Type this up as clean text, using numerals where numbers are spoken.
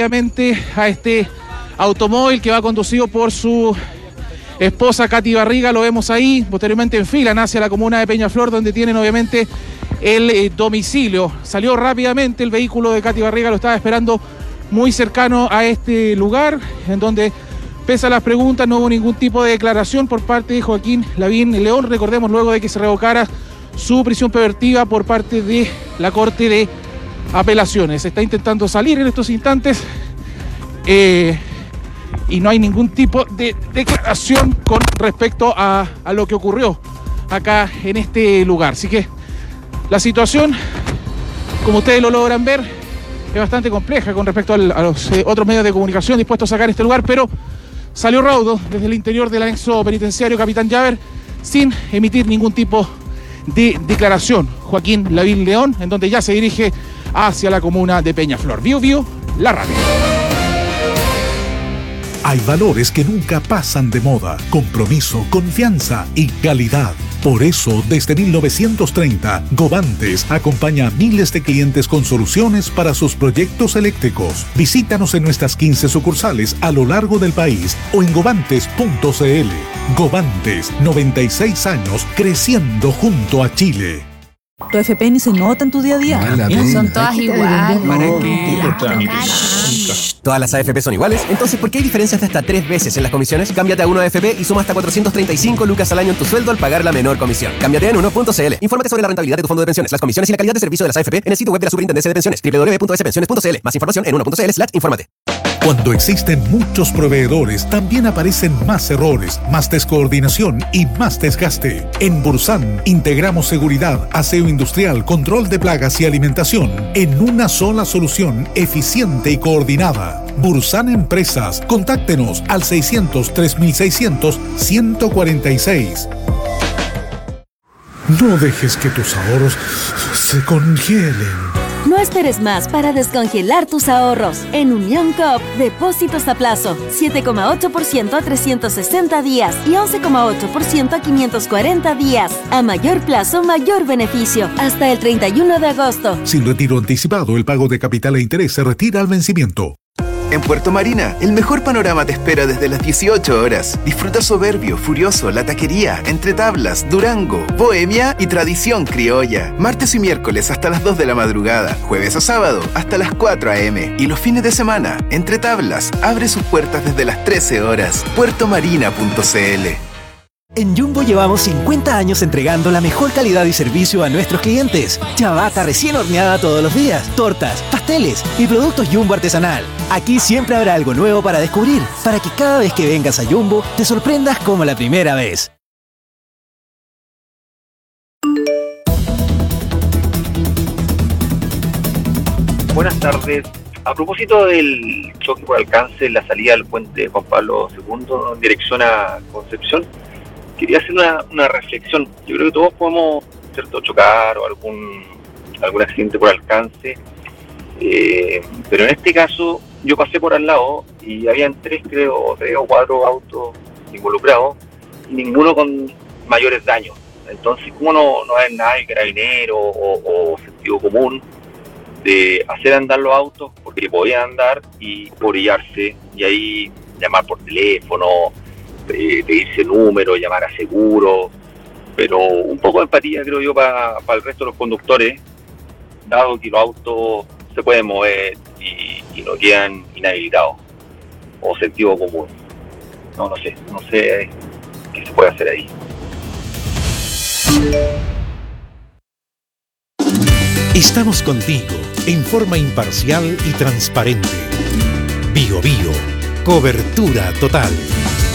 rápidamente a este automóvil que va conducido por su esposa Katy Barriga, lo vemos ahí. Posteriormente enfilan hacia la comuna de Peñaflor, donde tienen obviamente el domicilio. Salió rápidamente el vehículo de Katy Barriga, lo estaba esperando muy cercano a este lugar, en donde, pese a las preguntas, no hubo ningún tipo de declaración por parte de Joaquín Lavín León. Recordemos, luego de que se revocara su prisión preventiva por parte de la Corte de Apelaciones. Se está intentando salir en estos instantes y no hay ningún tipo de declaración con respecto a lo que ocurrió acá en este lugar. Así que la situación, como ustedes lo logran ver, es bastante compleja con respecto a los otros medios de comunicación dispuestos a sacar este lugar, pero salió raudo desde el interior del anexo penitenciario Capitán Llaver sin emitir ningún tipo de declaración. Joaquín Lavín León, en donde ya se dirige hacia la comuna de Peñaflor. Bio Bio, la radio. Hay valores que nunca pasan de moda: compromiso, confianza y calidad. Por eso, desde 1930, Govantes acompaña a miles de clientes con soluciones para sus proyectos eléctricos. Visítanos en nuestras 15 sucursales a lo largo del país o en govantes.cl. Govantes, 96 años creciendo junto a Chile. Tu FP ni se nota en tu día a día. Son todas iguales. ¿Para qué? ¿Todas las AFP son iguales? Entonces, ¿por qué hay diferencias de hasta 3 veces en las comisiones? Cámbiate a 1AFP y suma hasta 435 lucas al año en tu sueldo al pagar la menor comisión. Cámbiate en 1.cl. Infórmate sobre la rentabilidad de tu fondo de pensiones, las comisiones y la calidad de servicio de las AFP en el sitio web de la Superintendencia de Pensiones, www.spensiones.cl. Más información en 1.cl/infórmate. Cuando existen muchos proveedores, también aparecen más errores, más descoordinación y más desgaste. En Bursan integramos seguridad, aseo industrial, control de plagas y alimentación en una sola solución eficiente y coordinada. Bursan Empresas. Contáctenos al 600-3600-146. No dejes que tus ahorros se congelen. No esperes más para descongelar tus ahorros. En Unión Coop, depósitos a plazo, 7,8% a 360 días y 11,8% a 540 días. A mayor plazo, mayor beneficio. Hasta el 31 de agosto. Sin retiro anticipado, el pago de capital e interés se retira al vencimiento. En Puerto Marina, el mejor panorama te espera desde las 18 horas. Disfruta Soberbio, Furioso, La Taquería, Entre Tablas, Durango, Bohemia y Tradición Criolla. Martes y miércoles hasta las 2 de la madrugada. Jueves a sábado hasta las 4 a.m. Y los fines de semana, Entre Tablas abre sus puertas desde las 13 horas. puertomarina.cl. En Jumbo llevamos 50 años entregando la mejor calidad y servicio a nuestros clientes. Ciabatta recién horneada todos los días, tortas, pasteles y productos Jumbo artesanal. Aquí siempre habrá algo nuevo para descubrir, para que cada vez que vengas a Jumbo te sorprendas como la primera vez. Buenas tardes. A propósito del choque por alcance en la salida del puente Juan Pablo II en dirección a Concepción, quería hacer una reflexión. Yo creo que todos podemos, ¿cierto?, chocar o algún accidente por alcance, pero en este caso yo pasé por al lado y habían 3 o 4 autos involucrados y ninguno con mayores daños. Entonces, ¿cómo no hay nada de carabinero o sentido común de hacer andar los autos porque podían andar y orillarse y ahí llamar por teléfono, pedirse número, llamar a seguro, pero un poco de empatía creo yo para el resto de los conductores, dado que los autos se pueden mover y no quedan inhabilitados, o sentido común. No sé qué se puede hacer ahí. Estamos contigo en forma imparcial y transparente. Bio Bio, cobertura total.